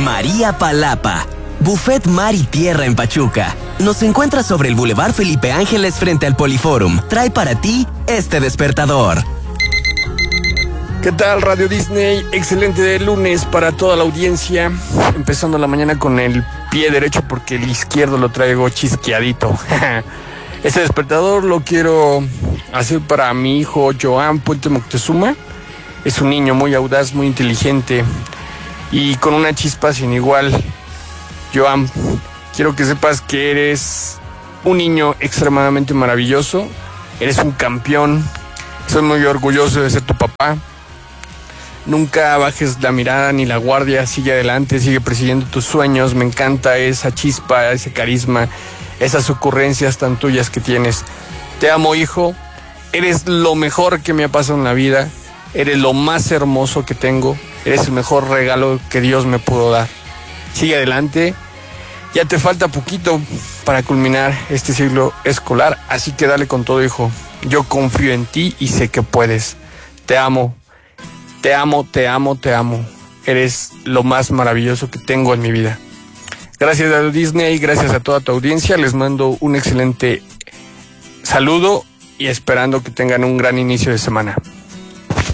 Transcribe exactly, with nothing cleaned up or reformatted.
María Palapa, Buffet Mar y Tierra en Pachuca. Nos encuentra sobre el Boulevard Felipe Ángeles frente al Poliforum. Trae para ti este despertador. ¿Qué tal, Radio Disney? Excelente lunes para toda la audiencia. Empezando la mañana con el pie derecho porque el izquierdo lo traigo chisqueadito. Este despertador lo quiero hacer para mi hijo Joan Puente Moctezuma. Es un niño muy audaz, muy inteligente y con una chispa sin igual. Joan, quiero que sepas que eres un niño extremadamente maravilloso. Eres un campeón. Soy muy orgulloso de ser tu papá. Nunca bajes la mirada ni la guardia, sigue adelante, sigue persiguiendo tus sueños. Me encanta esa chispa, ese carisma, esas ocurrencias tan tuyas que tienes. Te amo, hijo, eres lo mejor que me ha pasado en la vida, eres lo más hermoso que tengo, eres el mejor regalo que Dios me pudo dar. Sigue adelante, ya te falta poquito para culminar este ciclo escolar, así que dale con todo, hijo. Yo confío en ti y sé que puedes. Te amo. Te amo, te amo, te amo. Eres lo más maravilloso que tengo en mi vida. Gracias a Disney, gracias a toda tu audiencia. Les mando un excelente saludo y esperando que tengan un gran inicio de semana.